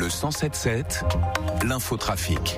107.7, l'infotrafic.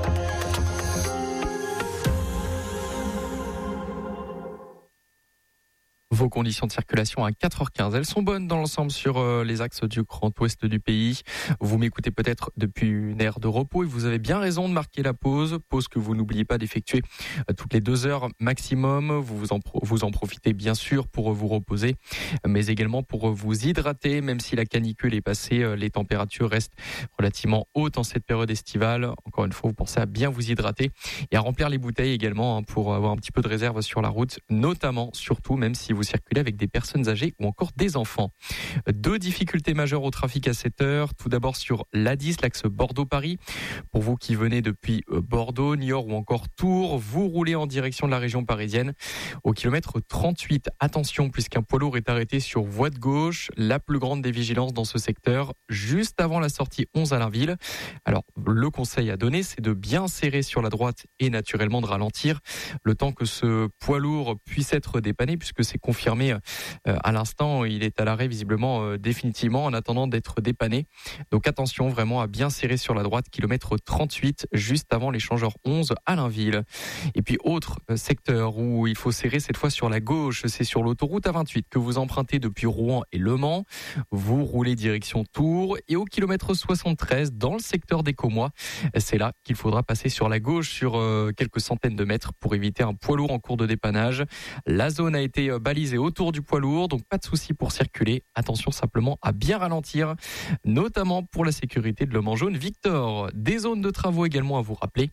Vos conditions de circulation à 4h15, elles sont bonnes dans l'ensemble sur les axes du grand ouest du pays. Vous m'écoutez peut-être depuis une aire de repos et vous avez bien raison de marquer la pause que vous n'oubliez pas d'effectuer toutes les 2 heures maximum. Vous en profitez bien sûr pour vous reposer, mais également pour vous hydrater. Même si la canicule est passée, les températures restent relativement hautes en cette période estivale. Encore une fois, vous pensez à bien vous hydrater et à remplir les bouteilles également pour avoir un petit peu de réserve sur la route, notamment, surtout, même si vous circuler avec des personnes âgées ou encore des enfants. 2 difficultés majeures au trafic à cette heure. Tout d'abord sur l'A10, l'axe Bordeaux-Paris. Pour vous qui venez depuis Bordeaux, Niort ou encore Tours, vous roulez en direction de la région parisienne. Au kilomètre 38, attention puisqu'un poids lourd est arrêté sur voie de gauche, la plus grande des vigilances dans ce secteur, juste avant la sortie 11 Allainville. Alors, le conseil à donner, c'est de bien serrer sur la droite et naturellement de ralentir le temps que ce poids lourd puisse être dépanné puisque c'est confirmé à l'instant, il est à l'arrêt visiblement définitivement en attendant d'être dépanné. Donc attention vraiment à bien serrer sur la droite, kilomètre 38, juste avant l'échangeur 11 à Allainville. Et puis autre secteur où il faut serrer cette fois sur la gauche, c'est sur l'autoroute A28 que vous empruntez depuis Rouen et Le Mans. Vous roulez direction Tours et au kilomètre 73 dans le secteur des Commois, c'est là qu'il faudra passer sur la gauche sur quelques centaines de mètres pour éviter un poids lourd en cours de dépannage. La zone a été balisée autour du poids lourd, donc pas de souci pour circuler. Attention simplement à bien ralentir, notamment pour la sécurité de l'homme en jaune Victor. Des zones de travaux également à vous rappeler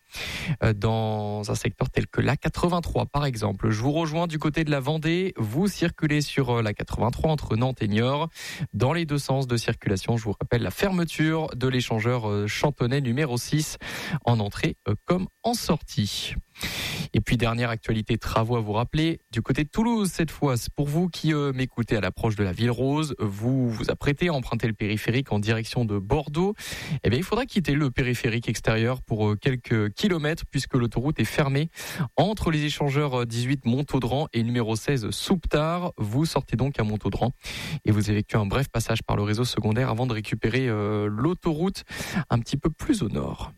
dans un secteur tel que l'A83 par exemple. Je vous rejoins du côté de la Vendée. Vous circulez sur l'A83 entre Nantes et Niort dans les 2 sens de circulation. Je vous rappelle la fermeture de l'échangeur Chantonnay numéro 6 en entrée comme en sortie. Et puis dernière actualité travaux à vous rappeler, du côté de Toulouse cette fois, pour vous qui m'écoutez à l'approche de la Ville Rose, vous vous apprêtez à emprunter le périphérique en direction de Bordeaux, eh bien il faudra quitter le périphérique extérieur pour quelques kilomètres puisque l'autoroute est fermée entre les échangeurs 18 Montaudran et numéro 16 Souptard. Vous sortez donc à Montaudran et vous effectuez un bref passage par le réseau secondaire avant de récupérer l'autoroute un petit peu plus au nord.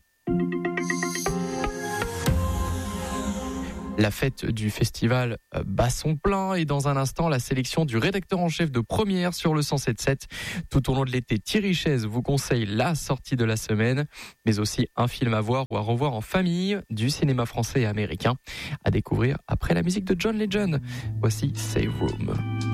La fête du festival bat son plein et dans un instant, la sélection du rédacteur en chef de Première sur le 107.7. Tout au long de l'été, Thierry Chaise vous conseille la sortie de la semaine, mais aussi un film à voir ou à revoir en famille du cinéma français et américain à découvrir après la musique de John Legend. Voici Save Room.